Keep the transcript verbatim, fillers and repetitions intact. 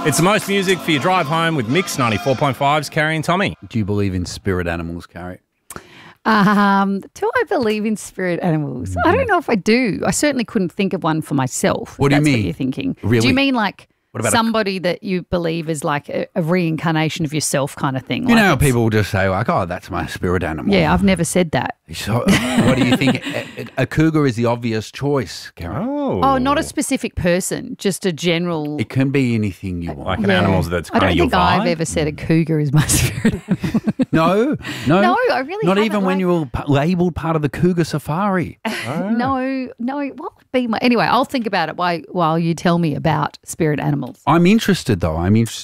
It's the most music for your drive home with Mix ninety-four point five's Carrie and Tommy. Do you believe in spirit animals, Carrie? Um, do I believe in spirit animals? Mm. I don't know if I do. I certainly couldn't think of one for myself. What do you that's mean? What you're thinking? Really? Do you mean like What about somebody that you believe is like a, a reincarnation of yourself kind of thing? You like know how it's- people just say, like, oh, that's my spirit animal. Yeah, I've never said that. So, what do you think? A, a cougar is the obvious choice, Carrie. Oh. Oh, not a specific person, just a general. It can be anything you want. Like an Yeah. animal that's I kind of don't your think I've vibe? ever said a cougar is my spirit animal. No, no. No, I really Not haven't, even when like- you were p- labelled part of the cougar safari. No, no. What would be my? Anyway, I'll think about it while while you tell me about spirit animals. I'm interested, though. I'm interested